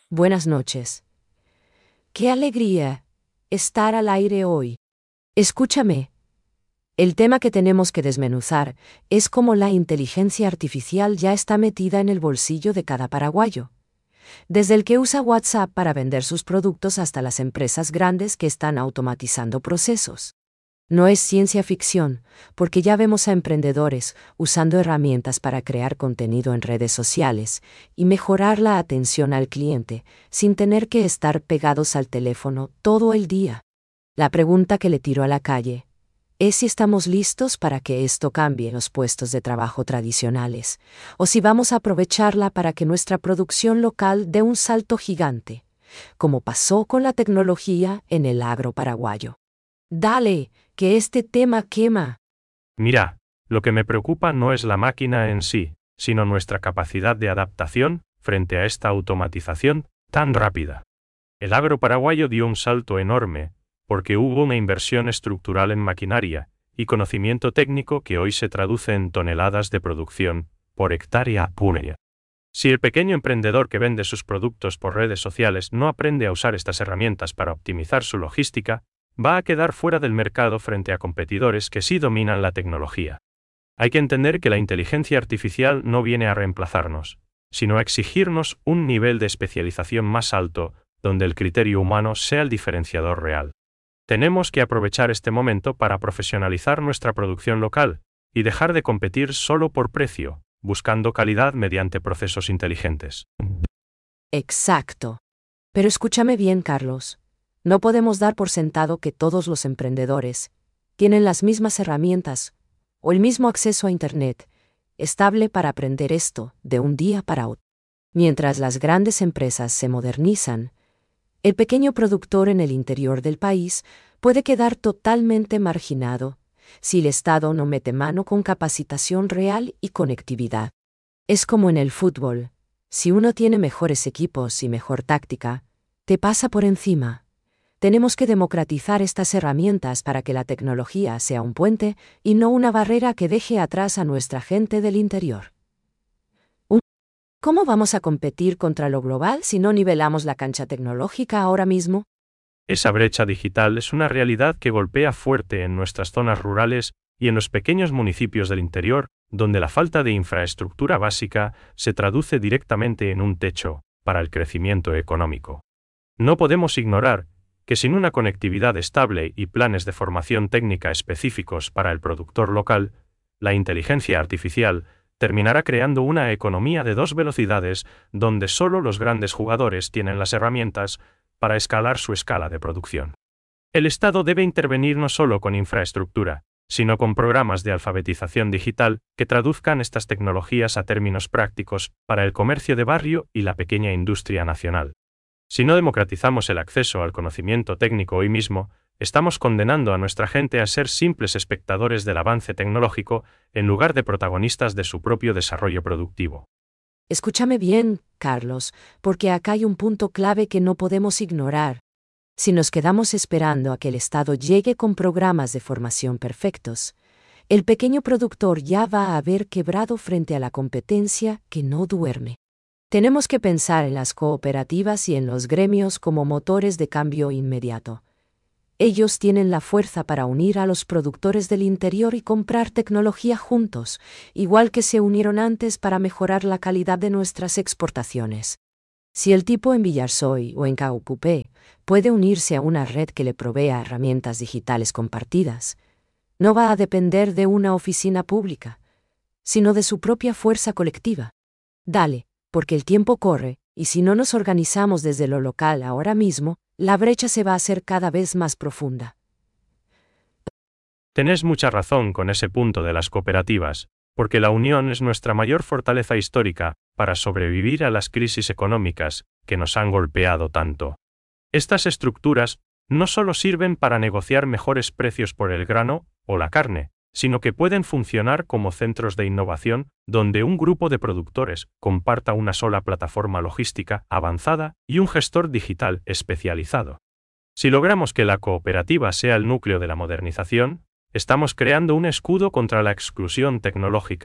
Buenas noches. ¡Qué alegría estar al aire hoy! Escúchame. El tema que tenemos que desmenuzar es cómo la inteligencia artificial ya está metida en el bolsillo de cada paraguayo. Desde el que usa WhatsApp para vender sus productos hasta las empresas grandes que están automatizando procesos. No es ciencia ficción, porque ya vemos a emprendedores usando herramientas para crear contenido en redes sociales y mejorar la atención al cliente, sin tener que estar pegados al teléfono todo el día. La pregunta que le tiro a la calle es si estamos listos para que esto cambie los puestos de trabajo tradicionales, o si vamos a aprovecharla para que nuestra producción local dé un salto gigante, como pasó con la tecnología en el agro paraguayo. Dale, que este tema quema. Mira, lo que me preocupa no es la máquina en sí, sino nuestra capacidad de adaptación frente a esta automatización tan rápida. El agro paraguayo dio un salto enorme, porque hubo una inversión estructural en maquinaria y conocimiento técnico que hoy se traduce en toneladas de producción por hectárea pública. Si el pequeño emprendedor que vende sus productos por redes sociales no aprende a usar estas herramientas para optimizar su logística, va a quedar fuera del mercado frente a competidores que sí dominan la tecnología. Hay que entender que la inteligencia artificial no viene a reemplazarnos, sino a exigirnos un nivel de especialización más alto, donde el criterio humano sea el diferenciador real. Tenemos que aprovechar este momento para profesionalizar nuestra producción local y dejar de competir solo por precio, buscando calidad mediante procesos inteligentes. Exacto. Pero escúchame bien, Carlos. No podemos dar por sentado que todos los emprendedores tienen las mismas herramientas o el mismo acceso a Internet estable para aprender esto de un día para otro. Mientras las grandes empresas se modernizan, el pequeño productor en el interior del país puede quedar totalmente marginado si el Estado no mete mano con capacitación real y conectividad. Es como en el fútbol. Si uno tiene mejores equipos y mejor táctica, te pasa por encima. Tenemos que democratizar estas herramientas para que la tecnología sea un puente y no una barrera que deje atrás a nuestra gente del interior. ¿Cómo vamos a competir contra lo global si no nivelamos la cancha tecnológica ahora mismo? Esa brecha digital es una realidad que golpea fuerte en nuestras zonas rurales y en los pequeños municipios del interior, donde la falta de infraestructura básica se traduce directamente en un techo para el crecimiento económico. No podemos ignorar que sin una conectividad estable y planes de formación técnica específicos para el productor local, la inteligencia artificial terminará creando una economía de dos velocidades donde solo los grandes jugadores tienen las herramientas para escalar su escala de producción. El Estado debe intervenir no solo con infraestructura, sino con programas de alfabetización digital que traduzcan estas tecnologías a términos prácticos para el comercio de barrio y la pequeña industria nacional. Si no democratizamos el acceso al conocimiento técnico hoy mismo, estamos condenando a nuestra gente a ser simples espectadores del avance tecnológico en lugar de protagonistas de su propio desarrollo productivo. Escúchame bien, Carlos, porque acá hay un punto clave que no podemos ignorar. Si nos quedamos esperando a que el Estado llegue con programas de formación perfectos, el pequeño productor ya va a haber quebrado frente a la competencia que no duerme. Tenemos que pensar en las cooperativas y en los gremios como motores de cambio inmediato. Ellos tienen la fuerza para unir a los productores del interior y comprar tecnología juntos, igual que se unieron antes para mejorar la calidad de nuestras exportaciones. Si el tipo en Villarsoy o en Caupupé puede unirse a una red que le provea herramientas digitales compartidas, no va a depender de una oficina pública, sino de su propia fuerza colectiva. Dale, porque el tiempo corre, y si no nos organizamos desde lo local ahora mismo, la brecha se va a hacer cada vez más profunda. Tenés mucha razón con ese punto de las cooperativas, porque la unión es nuestra mayor fortaleza histórica para sobrevivir a las crisis económicas que nos han golpeado tanto. Estas estructuras no solo sirven para negociar mejores precios por el grano o la carne, sino que pueden funcionar como centros de innovación donde un grupo de productores comparta una sola plataforma logística avanzada y un gestor digital especializado. Si logramos que la cooperativa sea el núcleo de la modernización, estamos creando un escudo contra la exclusión tecnológica,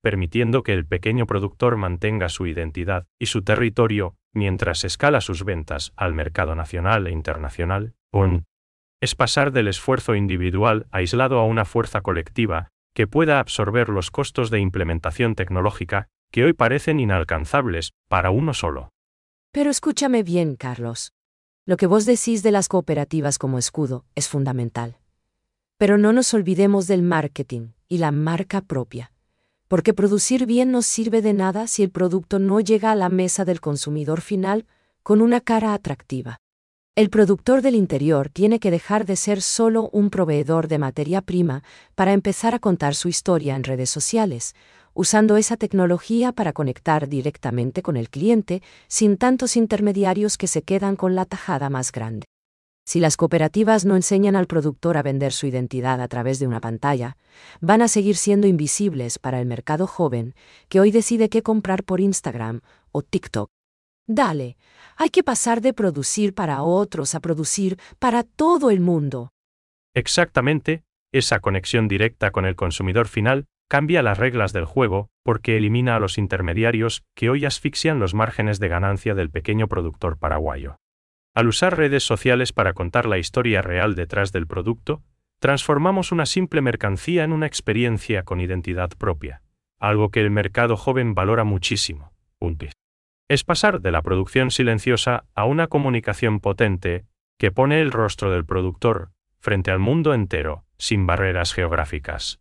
permitiendo que el pequeño productor mantenga su identidad y su territorio mientras escala sus ventas al mercado nacional e internacional. Es pasar del esfuerzo individual aislado a una fuerza colectiva que pueda absorber los costos de implementación tecnológica que hoy parecen inalcanzables para uno solo. Pero escúchame bien, Carlos. Lo que vos decís de las cooperativas como escudo es fundamental. Pero no nos olvidemos del marketing y la marca propia. Porque producir bien no sirve de nada si el producto no llega a la mesa del consumidor final con una cara atractiva. El productor del interior tiene que dejar de ser solo un proveedor de materia prima para empezar a contar su historia en redes sociales, usando esa tecnología para conectar directamente con el cliente sin tantos intermediarios que se quedan con la tajada más grande. Si las cooperativas no enseñan al productor a vender su identidad a través de una pantalla, van a seguir siendo invisibles para el mercado joven que hoy decide qué comprar por Instagram o TikTok. Dale, hay que pasar de producir para otros a producir para todo el mundo. Exactamente, esa conexión directa con el consumidor final cambia las reglas del juego porque elimina a los intermediarios que hoy asfixian los márgenes de ganancia del pequeño productor paraguayo. Al usar redes sociales para contar la historia real detrás del producto, transformamos una simple mercancía en una experiencia con identidad propia, algo que el mercado joven valora muchísimo. Es pasar de la producción silenciosa a una comunicación potente que pone el rostro del productor frente al mundo entero, sin barreras geográficas.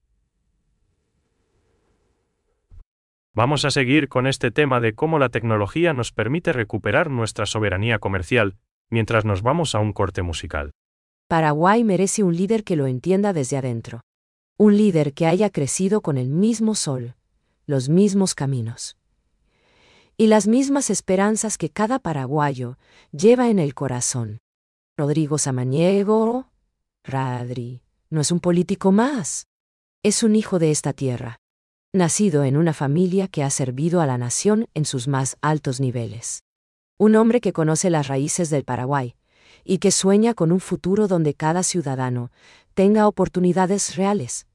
Vamos a seguir con este tema de cómo la tecnología nos permite recuperar nuestra soberanía comercial, mientras nos vamos a un corte musical. Paraguay merece un líder que lo entienda desde adentro. Un líder que haya crecido con el mismo sol, los mismos caminos y las mismas esperanzas que cada paraguayo lleva en el corazón. Rodrigo Samaniego, Radri, no es un político más. Es un hijo de esta tierra, nacido en una familia que ha servido a la nación en sus más altos niveles. Un hombre que conoce las raíces del Paraguay y que sueña con un futuro donde cada ciudadano tenga oportunidades reales.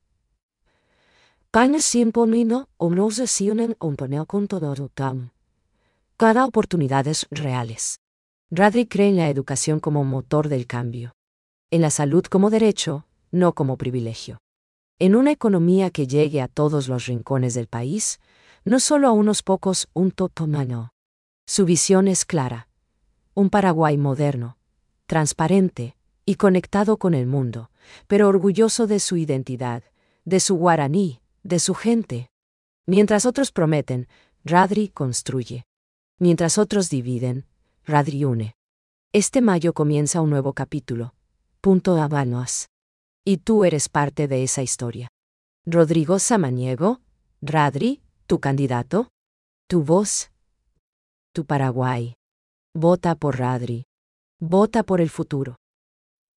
Cada oportunidades reales. Radri cree en la educación como motor del cambio. En la salud como derecho, no como privilegio. En una economía que llegue a todos los rincones del país, no solo a unos pocos, un totomano. Su visión es clara. Un Paraguay moderno, transparente y conectado con el mundo, pero orgulloso de su identidad, de su guaraní, de su gente. Mientras otros prometen, Radri construye. Mientras otros dividen, Radri une. Este mayo comienza un nuevo capítulo. Habanos. Y tú eres parte de esa historia. Rodrigo Samaniego, Radri, tu candidato, tu voz, tu Paraguay. Vota por Radri. Vota por el futuro.